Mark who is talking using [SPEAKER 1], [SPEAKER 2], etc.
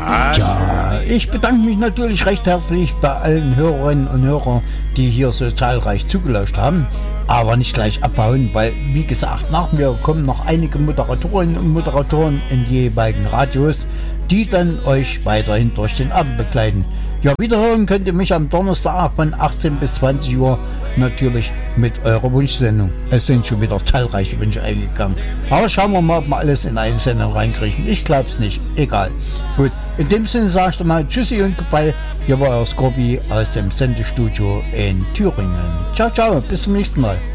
[SPEAKER 1] Was?
[SPEAKER 2] Ja, ich bedanke mich natürlich recht herzlich bei allen Hörerinnen und Hörern, die hier so zahlreich zugelauscht haben. Aber nicht gleich abbauen, weil, wie gesagt, nach mir kommen noch einige Moderatorinnen und Moderatoren in die jeweiligen Radios, die dann euch weiterhin durch den Abend begleiten. Ja, wiederhören könnt ihr mich am Donnerstag von 18 bis 20 Uhr natürlich mit eurer Wunschsendung. Es sind schon wieder zahlreiche Wünsche eingegangen. Aber schauen wir mal, ob wir alles in eine Sendung reinkriegen. Ich glaube es nicht. Egal. Gut, in dem Sinne sage ich mal Tschüssi und Goodbye. Hier war euer Scorpi aus dem Sendestudio in Thüringen. Ciao, ciao. Bis zum nächsten Mal.